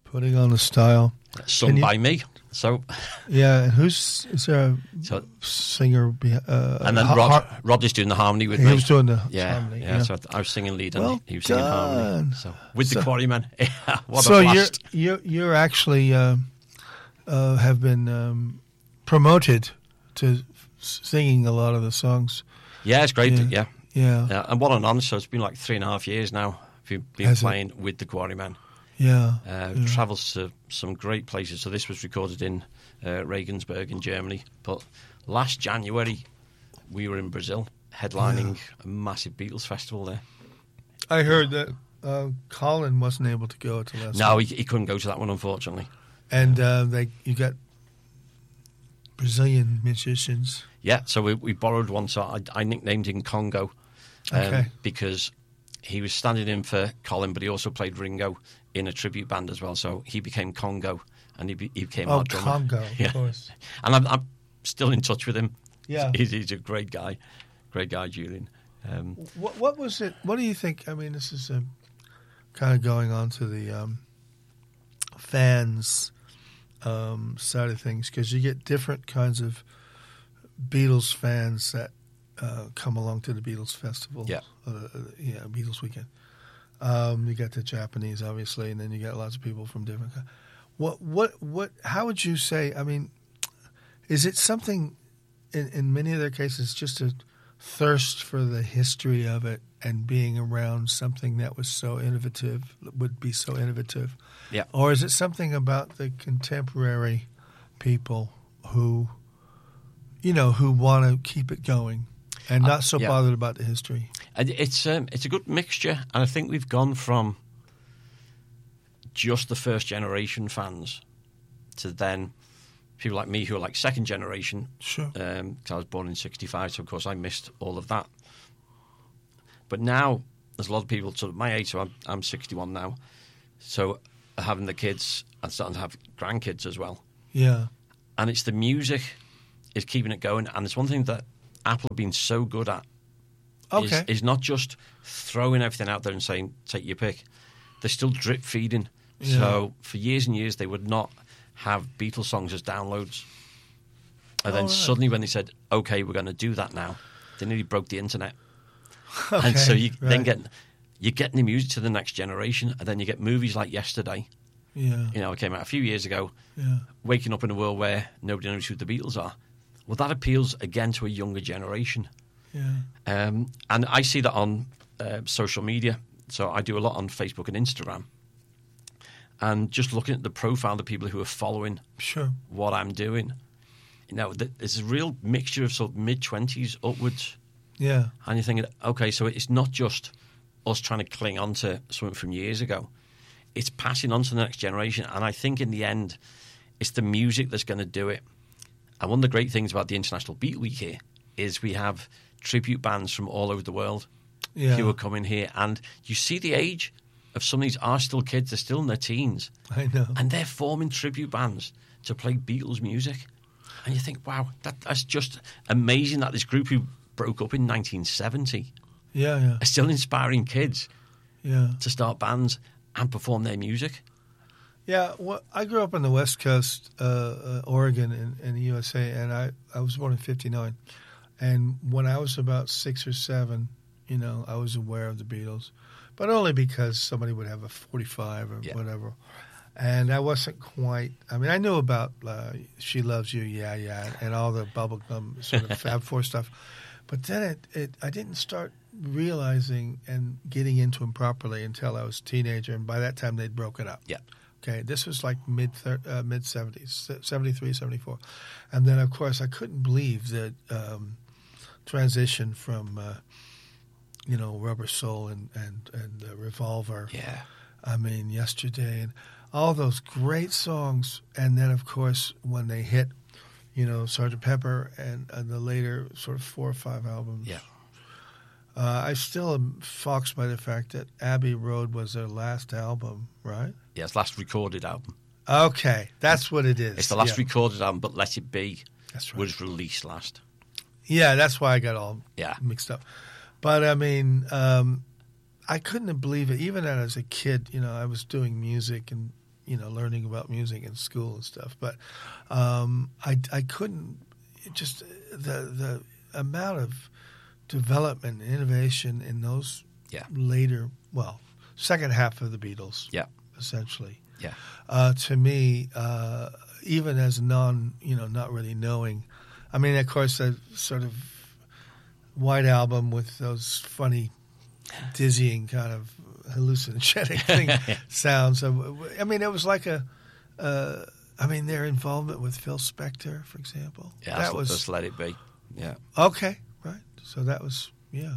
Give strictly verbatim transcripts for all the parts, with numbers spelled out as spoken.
Putting on the Style. Sung you, by me. So yeah, and who's is there a so, singer? Uh, and then Rod, har- Rod is doing the harmony with he me. He was doing the yeah, harmony. Yeah, yeah. so I was singing lead and well he was singing done. harmony. So with so, the Quarrymen. Yeah, what so a blast. you're, you're, you're actually uh, uh, have been um, promoted to singing a lot of the songs. Yeah, it's great. Yeah. Yeah. Yeah. yeah. And what an honour. So it's been like three and a half years now. We've been Has playing it? with the Quarrymen. Yeah. Uh, yeah. Travels to some great places. So this was recorded in uh, Regensburg in Germany. But last January, we were in Brazil, headlining yeah. a massive Beatles festival there. I heard that uh, Colin wasn't able to go to last No, he, he couldn't go to that one, unfortunately. And uh, they, you got Brazilian musicians. Yeah, so we, we borrowed one. So I, I nicknamed him Congo um, okay. because he was standing in for Colin, but he also played Ringo in a tribute band as well. So he became Congo, and he, be, he became oh, our drummer. Congo, yeah. of course. And I'm, I'm still in touch with him. Yeah, he's, he's a great guy, great guy, Julian. Um, what, what was it? What do you think? I mean, this is a, kind of going on to the um, fans um, side of things, because you get different kinds of Beatles fans that uh, come along to the Beatles festival. Yeah, uh, yeah, Beatles weekend. Um, you got the Japanese, obviously, and then you got lots of people from different. What, what, what? How would you say? I mean, is it something? In, in many of their cases, just a thirst for the history of it and being around something that was so innovative, would be so innovative. Yeah. Or is it something about the contemporary people who, you know, who want to keep it going and not so uh, yeah. bothered about the history? It's um, it's a good mixture, and I think we've gone from just the first generation fans to then people like me who are like second generation. Sure. Because um, I was born in sixty-five, so of course I missed all of that. But now there's a lot of people sort of my age, so I'm, I'm sixty-one now. So having the kids and starting to have grandkids as well. Yeah. And it's the music is keeping it going, and it's one thing that Apple have been so good at. Okay. Is, is not just throwing everything out there and saying, take your pick. They're still drip feeding. Yeah. So for years and years, they would not have Beatles songs as downloads. And then right. suddenly when they said, okay, we're going to do that now, they nearly broke the internet. Okay, and so you right. then get, you're getting the music to the next generation, and then you get movies like Yesterday. Yeah. You know, it came out a few years ago, yeah. waking up in a world where nobody knows who the Beatles are. Well, that appeals again to a younger generation. Yeah. Um, and I see that on uh, social media. So I do a lot on Facebook and Instagram. And just looking at the profile of the people who are following sure. what I'm doing, you know, there's a real mixture of sort of mid-twenties upwards. Yeah. And you're thinking, okay, so it's not just us trying to cling on to something from years ago. It's passing on to the next generation. And I think in the end, it's the music that's going to do it. And one of the great things about the International Beat Week here is we have tribute bands from all over the world yeah. who are coming here. And you see the age of some of these are still kids. They're still in their teens. I know. And they're forming tribute bands to play Beatles music. And you think, wow, that, that's just amazing that this group who broke up in nineteen seventy yeah, yeah. are still inspiring kids yeah. to start bands and perform their music. Yeah, well, I grew up on the West Coast, uh, uh, Oregon, in, in the U S A, and I, I was born in fifty-nine. And when I was about six or seven, you know, I was aware of the Beatles, but only because somebody would have a forty-five or yeah. whatever. And I wasn't quite, I mean, I knew about uh, She Loves You, Yeah, Yeah, and all the bubblegum sort of Fab Four stuff. But then it, it, I didn't start realizing and getting into them properly until I was a teenager, and by that time they'd broken up. Yeah. Okay, this was like mid uh, mid seventies, seventy-three, seventy-four, and then of course I couldn't believe the um, transition from uh, you know Rubber Soul and and and uh, Revolver. Yeah, I mean Yesterday and all those great songs, and then of course when they hit, you know Sergeant Pepper and, and the later sort of four or five albums. Yeah. Uh, I still am foxed by the fact that Abbey Road was their last album, right? Yeah, it's last recorded album. Okay, that's what it is. It's the last yeah. recorded album, but Let It Be that's right. was released last. Yeah, that's why I got all yeah. mixed up. But, I mean, um, I couldn't believe it. Even as a kid, you know, I was doing music and, you know, learning about music in school and stuff. But um, I, I couldn't, it just the the amount of development and innovation in those Yeah. later, well, second half of the Beatles, Yeah. essentially. Yeah. Uh, to me, uh, even as non, you know, not really knowing, I mean, of course, a sort of White Album with those funny, dizzying kind of hallucinogenic thing sounds. I mean, it was like a, uh, I mean, their involvement with Phil Spector, for example. Yeah, that that's, was just Let It Be. Yeah. okay, right? So that was yeah,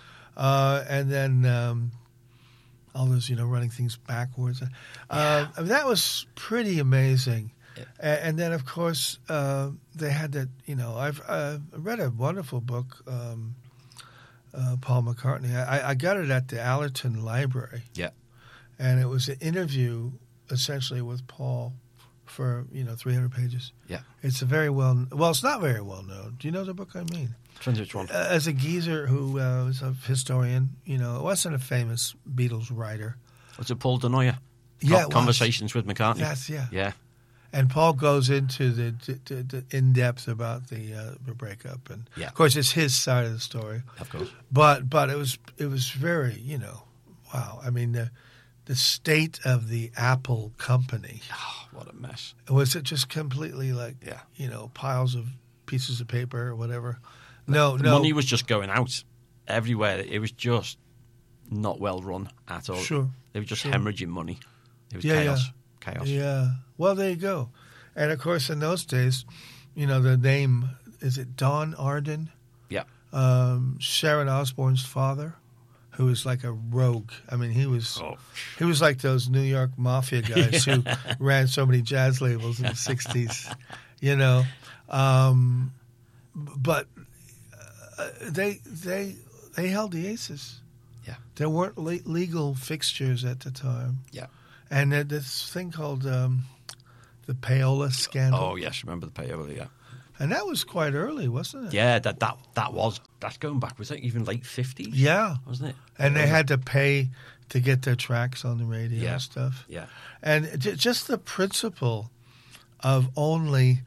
uh, and then um, all those, you know, running things backwards. Uh, Yeah. I mean, that was pretty amazing. Yeah. A- And then, of course, uh, they had that. You know, I've uh, read a wonderful book, um, uh, Paul McCartney. I, I got it at the Allerton Library, Yeah. and it was an interview essentially with Paul for, you know, three hundred pages. Yeah. It's a very well. Well, it's not very well known. Do you know the book I mean? Depends which one. Uh, as a geezer who uh, was a historian, you know, wasn't a famous Beatles writer. Was it Paul Denoyer? Yeah, it was. Conversations with McCartney. Yes, yeah. Yeah. And Paul goes into the, the, the in depth about the uh, the breakup, and Yeah. of course it's his side of the story. Of course. But but it was it was very, you know, wow. I mean the the state of the Apple company, Oh, what a mess. was it just completely like, Yeah. you know, piles of pieces of paper or whatever. No, The no. money was just going out everywhere. It was just not well run at all. Sure, They were just sure. hemorrhaging money. It was Yeah, chaos. yeah. Chaos. Yeah. Well, there you go. And of course, in those days, you know, the name, is it Don Arden? Yeah. Um, Sharon Osbourne's father, who was like a rogue. I mean, he was Oh. he was like those New York mafia guys who ran so many jazz labels in the sixties, you know. Um, but uh, they they they held the aces. Yeah. There weren't le- legal fixtures at the time. Yeah. And uh, this thing called um, the Payola scandal. Oh, yes. Remember the payola, yeah. And that was quite early, wasn't it? Yeah, that that that was, that's going back, was that even late fifties? Yeah. Wasn't it? And they Yeah. had to pay to get their tracks on the radio Yeah. and stuff. Yeah. And j- just the principle of only,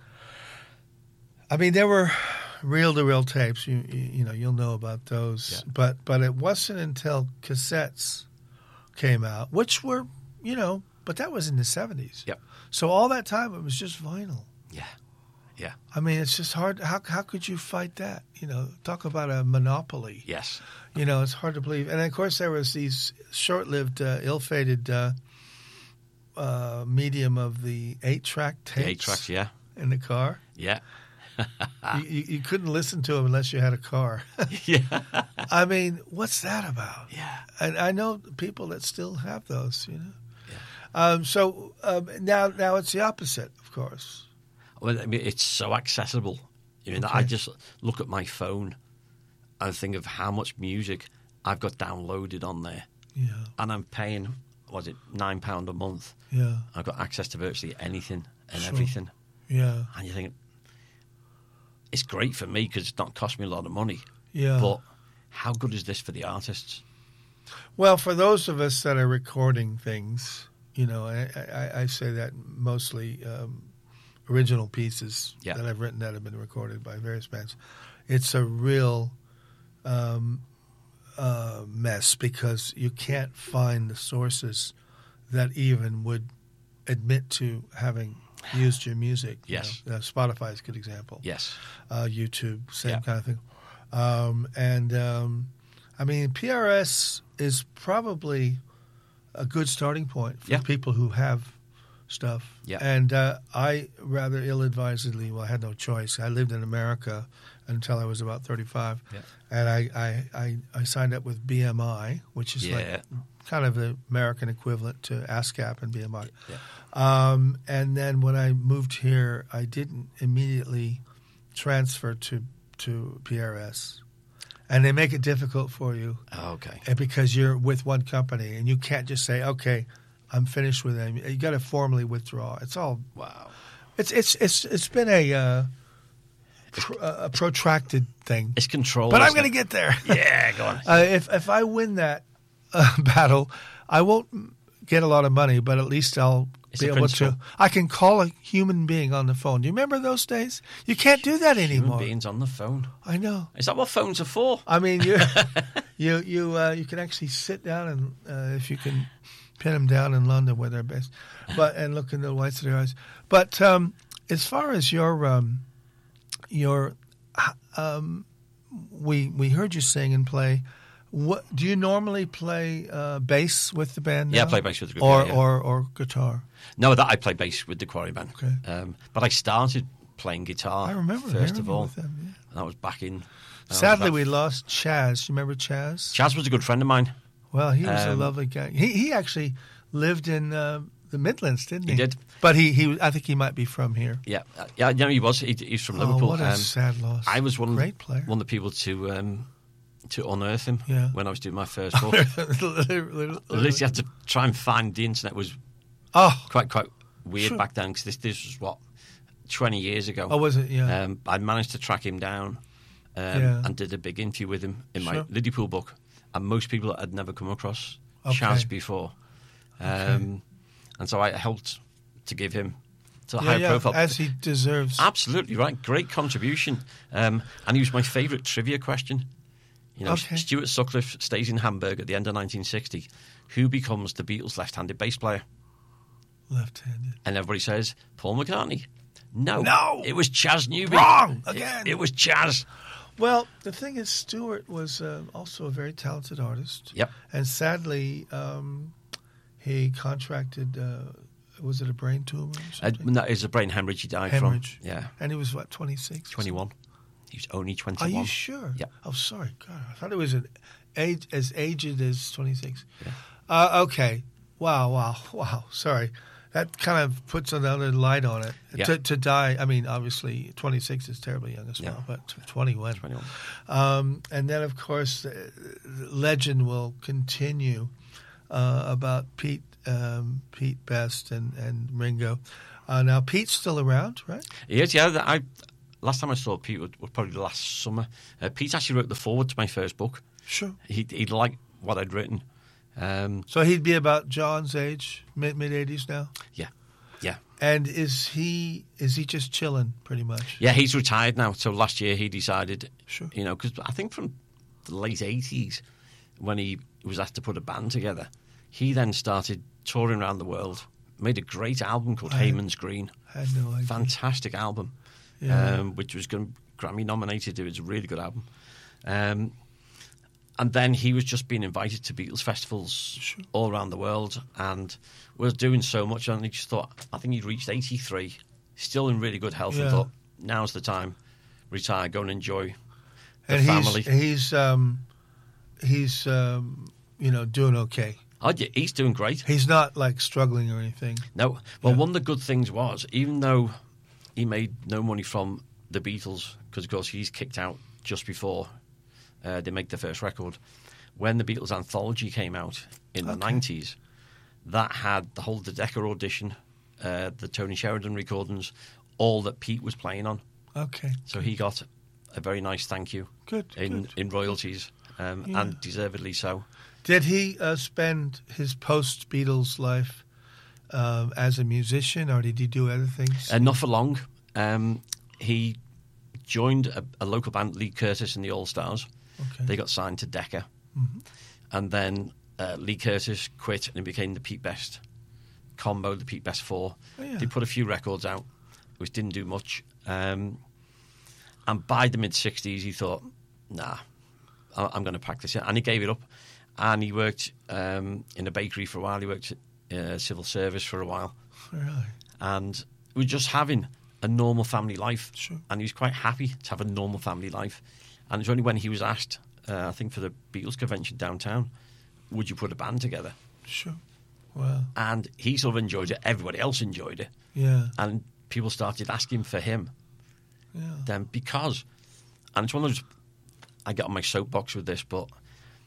I mean, there were reel-to-reel tapes. You, you you know, you'll know about those. Yeah. But but it wasn't until cassettes came out, which were, you know, but that was in the seventies. Yep. So all that time it was just vinyl. Yeah. Yeah. I mean, it's just hard. How how could you fight that? You know, talk about a monopoly. Yes. You know, it's hard to believe. And of course, there was these short-lived, uh, ill-fated uh, uh, medium of the eight-track tapes. The eight tracks, yeah. In the car. Yeah. you, you, you couldn't listen to them unless you had a car. Yeah. I mean, what's that about? Yeah. And I know people that still have those. You know. Yeah. Um, so um, now, now it's the opposite, of course. Well, I mean, it's so accessible. I mean, Okay. I just look at my phone and think of how much music I've got downloaded on there, Yeah. and I'm paying, was it nine pound a month? Yeah. I've got access to virtually anything and Sure. everything, Yeah. and you think it's great for me because it's not cost me a lot of money. Yeah. But how good is this for the artists? Well, for those of us that are recording things, you know, I, I, I say that mostly um, original pieces Yeah. that I've written that have been recorded by various bands. It's a real um, uh, mess because you can't find the sources that even would admit to having used your music. you Yes. know. Uh, Spotify is a good example. Yes. Uh, YouTube, same Yeah. kind of thing. Um, and um, I mean, P R S is probably a good starting point for Yeah. people who have stuff. Yeah. And uh, I rather ill-advisedly, well, I had no choice. I lived in America until I was about thirty-five, Yeah. and I, I, I, I signed up with B M I, which is Yeah. like kind of the American equivalent to ASCAP and B M I. Yeah. Um, and then when I moved here, I didn't immediately transfer to to P R S, and they make it difficult for you Oh, okay. and because you're with one company, and you can't just say, "Okay, I'm finished with them." You got to formally withdraw. It's all Wow. it's it's it's it's been a uh, pr- a protracted thing, It's control. but I'm isn't going to it? get there. Yeah, go on. Uh, if if I win that uh, battle, I won't get a lot of money, but at least I'll It's be a able principle. to. I can call a human being on the phone. Do you remember those days? You can't do that Human anymore. beings on the phone. I know. Is that what phones are for? I mean, you you you uh, you can actually sit down and uh, if you can pin them down in London where they're based, but and look in the whites of their eyes. But um, as far as your um, your um, we we heard you sing and play. What do you normally play uh, bass with the band? Now? Yeah, I play bass with the group. or yeah, yeah. or or guitar. No, that I play bass with the Quarry Band. Okay. Um, but I started playing guitar. I remember first hearing of you all, with them, yeah. and that was back in. I was Sadly, about- we lost Chaz. You remember Chaz? Chaz was a good friend of mine. Well, he was a Um, lovely guy. He he actually lived in uh, the Midlands, didn't he? He did. But he, he I think he might be from here. Yeah, uh, yeah, no, he was. He, he's from Liverpool. Oh, what a Um, sad loss. I was one Great player. one of the people to um, to unearth him Yeah. when I was doing my first book. Literally. At least you had to try and find the internet was Oh, quite quite weird Sure. back then because this this was what twenty years ago. oh, was it? Yeah. Um, I managed to track him down um, Yeah. and did a big interview with him in my Sure. Liverpool book, and most people had never come across Okay. Chaz before, um, Okay. and so I helped to give him to a yeah, higher yeah, profile. as he deserves. Absolutely right, great contribution, um, and he was my favourite trivia question. You know, Okay. Stuart Sutcliffe stays in Hamburg at the end of nineteen sixty. Who becomes the Beatles' left-handed bass player? Left-handed. And everybody says Paul McCartney. No, No! it was Chaz Newby. Wrong! It- Again. it, was Chaz. Well, the thing is, Stuart was uh, also a very talented artist. Yep. And sadly, um, he contracted, uh, was it a brain tumor or Uh, something? that is a brain hemorrhage he died Hemorrhage. from. Yeah, And he was, what, twenty-six? twenty-one. He was only Are twenty-one. you sure? Yep. Oh, sorry. God, I thought it was an age, as aged as twenty-six. Yeah. Uh, okay. Wow, wow, wow. Sorry. That kind of puts another light on it. Yeah. To, to die, I mean, obviously, twenty-six is terribly young as well, Yeah. but twenty-one. twenty-one. Um, and then, of course, the, the legend will continue uh, about Pete um, Pete Best and, and Ringo. Uh, now, Pete's still around, right? He is, yeah. I, last time I saw Pete was, was probably last summer. Uh, Pete actually wrote the foreword to my first book. Sure. He, he liked what I'd written. Um, So he'd be about John's age, mid mid eighties now. yeah, yeah. And is he is he just chilling pretty much? Yeah, he's retired now. So last year he decided, Sure. you know, because I think from the late eighties, when he was asked to put a band together, he then started touring around the world, made a great album called I- Hayman's Green. I had no idea. Fantastic album, Yeah. um, which was going Grammy nominated. It was a really good album. Um, and then he was just being invited to Beatles festivals Sure. all around the world and was doing so much. And he just thought, I think he'd reached eighty-three, still in really good health, Yeah. and thought, now's the time, retire, go and enjoy the and family. he's he's um, he's um, you know doing okay. Oh, yeah, he's doing great. He's not like struggling or anything. No, well, Yeah. one of the good things was, even though he made no money from the Beatles, because of course he's kicked out just before uh, they make the first record, when the Beatles anthology came out in the Okay. nineties, that had the whole the Decca audition, uh, the Tony Sheridan recordings, all that Pete was playing on. Okay. So he got a very nice thank you Good. in, good. in royalties, um, Yeah. and deservedly so. Did he uh, spend his post Beatles life um, as a musician, or did he do other things? Uh, not for long. Um, he joined a, a local band, Lee Curtis and the All Stars. Okay. They got signed to Decca. Mhm. And then uh, Lee Curtis quit and it became the Pete Best combo, the Pete Best Four. Oh, yeah. They put a few records out, which didn't do much. Um, and by the mid-sixties, he thought, nah, I- I'm going to pack this in. And he gave it up. And he worked um, in a bakery for a while. He worked uh, civil service for a while. Really? And was just having a normal family life. Sure. And he was quite happy to have a normal family life. And it's only when he was asked, uh, I think for the Beatles convention downtown, would you put a band together? Sure. Wow. And he sort of enjoyed it. Everybody else enjoyed it. Yeah. And people started asking for him Yeah. then because, and it's one of those, I get on my soapbox with this, but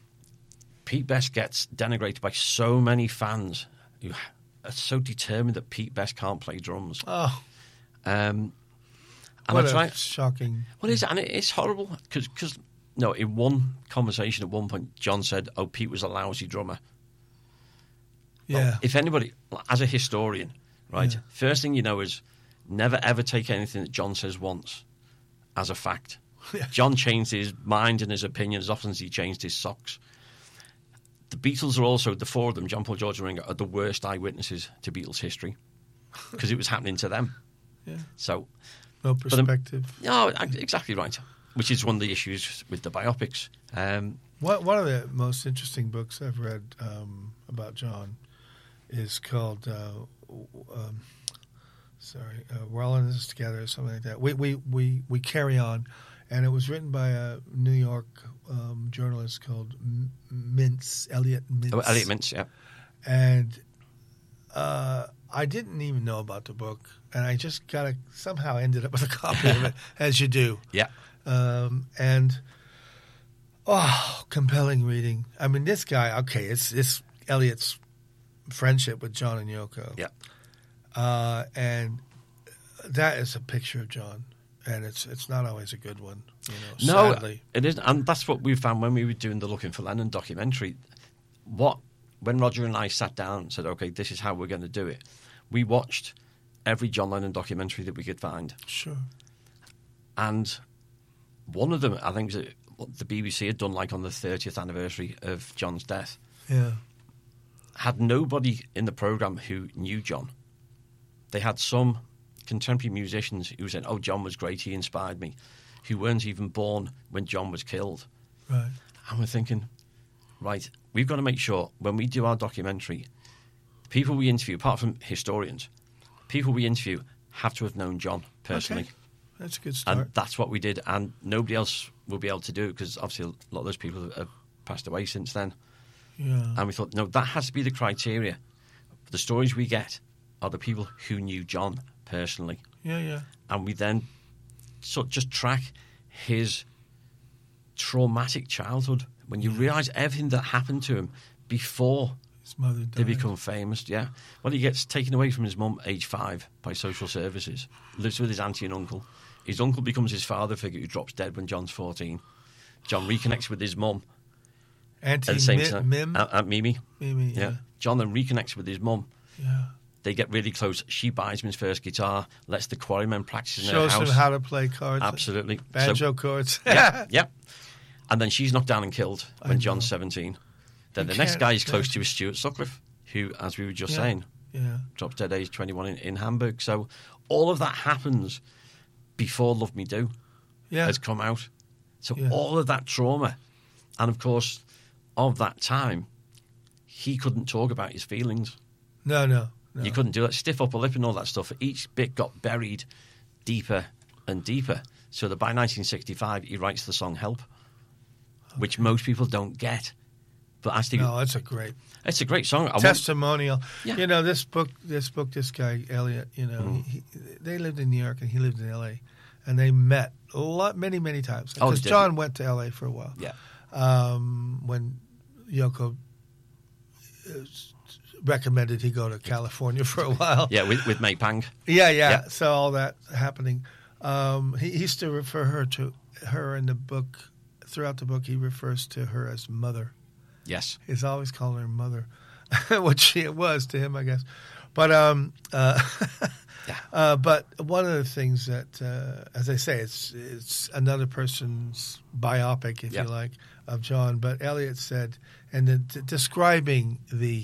Pete Best gets denigrated by so many fans who are so determined that Pete Best can't play drums. Oh, Um, and what I a try, shocking. well, it's, and it, it's horrible because, no, in one conversation at one point, John said, "Oh, Pete was a lousy drummer." Yeah. Well, if anybody, as a historian, right? Yeah. First thing you know is never ever take anything that John says once as a fact. Yeah. John changed his mind and his opinion as often as he changed his socks. The Beatles are also, the four of them, John, Paul, George and Ringo, are the worst eyewitnesses to Beatles history because it was happening to them. Yeah. So, No perspective. no, exactly right. Which is one of the issues with the biopics. Um, One one of the most interesting books I've read um, about John is called, uh, um, sorry, uh, We're All in This Together, or something like that. We we we we carry on, and it was written by a New York um, journalist called M- Mintz, Elliot Mintz. oh, Elliot Mintz, yeah. And uh, I didn't even know about the book, and I just got a, somehow ended up with a copy of it, as you do. Yeah. Um, and oh, compelling reading. I mean, this guy. Okay, it's it's Elliot's friendship with John and Yoko. Yeah. Uh, and that is a picture of John, and it's it's not always a good one. You know, No, sadly. it isn't. And that's what we found when we were doing the Looking for Lennon documentary. What when Roger and I sat down and said, okay, this is how we're going to do it, we watched every John Lennon documentary that we could find. Sure. And one of them, I think, was what the B B C had done, like on the thirtieth anniversary of John's death, Yeah. had nobody in the programme who knew John. They had some contemporary musicians who said, oh, John was great, he inspired me, who weren't even born when John was killed. Right. And we're thinking, right, we've got to make sure when we do our documentary, the people we interview, apart from historians, people we interview have to have known John personally. Okay. That's a good start. And that's what we did, and nobody else will be able to do it because obviously a lot of those people have, have passed away since then. Yeah. And we thought, no, that has to be the criteria. The stories we get are the people who knew John personally. Yeah, yeah. And we then sort of just track his traumatic childhood when you realise everything that happened to him before His mother died. they become famous. Yeah. Well, he gets taken away from his mum age five by social services, lives with his auntie and uncle. His uncle becomes his father figure who drops dead when John's fourteen. John reconnects with his mum Auntie at the same Mi- time. Mim? Aunt, Aunt Mimi. Mimi, Yeah. yeah. John then reconnects with his mum. Yeah. They get really close. She buys him his first guitar, lets the Quarrymen practice in their Shows house. him how to play cards. Absolutely. Banjo So- chords. yeah, yeah. And then she's knocked down and killed I when know. John's seventeen. Then You the next can't guy he's close imagine. to is Stuart Sutcliffe, who, as we were just Yeah. saying, Yeah. drops dead age twenty-one in, in Hamburg. So all of that happens before Love Me Do Yeah. has come out. So Yeah. all of that trauma, and of course, of that time, he couldn't talk about his feelings. No, no. no. You couldn't do that. Stiff upper lip and all that stuff. Each bit got buried deeper and deeper. So that by nineteen sixty-five, he writes the song Help, which most people don't get. But actually, No, it's a great it's a great song. I want- testimonial. Yeah. You know, this book, this book, this guy Elliot. You know, Mm. he, they lived in New York and he lived in L A, and they met a lot, many, many times. Oh, Because did John he? went to L A for a while. Yeah. Um, when Yoko uh, recommended he go to California for a while. Yeah, with, with May Pang. Yeah, yeah. Yeah. So all that happening. Um, he, he used to refer her to her in the book. Throughout the book, he refers to her as mother. Yes. He's always calling her mother, which she was to him, I guess. But um, uh, Yeah. uh, but one of the things that, uh, as I say, it's it's another person's biopic, if Yeah. you like, of John. But Elliot said, and then d- describing the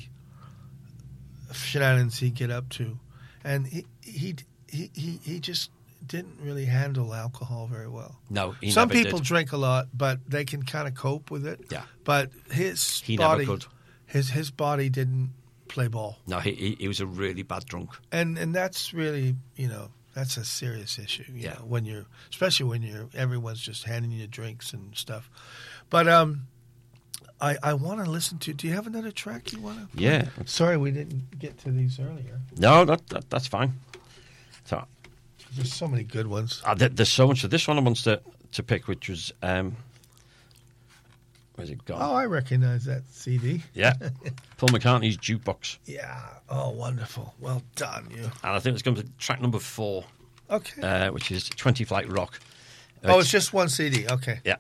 shenanigans he'd get up to, and he he he he, he just didn't really handle alcohol very well. No, he Some never people did. drink a lot, but they can kind of cope with it. Yeah. But his He never body, could. his his body didn't play ball, No, he, he he was a really bad drunk. and and that's really, you know, that's a serious issue. You Yeah. know, when you're, especially when you're, everyone's just handing you drinks and stuff. But um, I I want to listen to. Do you have another track you want to? Yeah. Sorry, we didn't get to these earlier. No, that, that that's fine. So There's so many good ones. uh, there, there's so much. So this one I wanted to, to pick, which was um, where's it gone? Oh, I recognize that C D. Yeah, Paul McCartney's Jukebox, Yeah. Oh, wonderful. Well done, you. and I think it's going to be track number four, Okay. uh, which is Twenty Flight Rock. oh, it's just one C D. Okay. Yeah.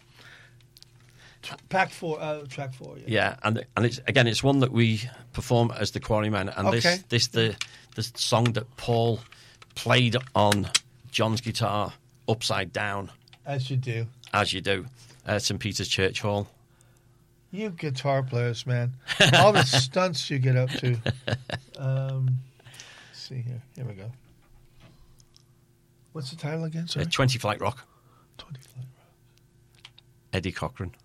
Pack four, uh, track four. Yeah. Yeah, and and it's again, it's one that we perform as the Quarrymen, and Okay. this this the the song that Paul played on John's guitar upside down, As you do. as you do, at Saint Peter's Church Hall. You guitar players, man. All the stunts you get up to. Um, let's see here. Here we go. What's the title again? Sorry. Uh, twenty Flight Rock, twenty Flight Rock. Eddie Cochran.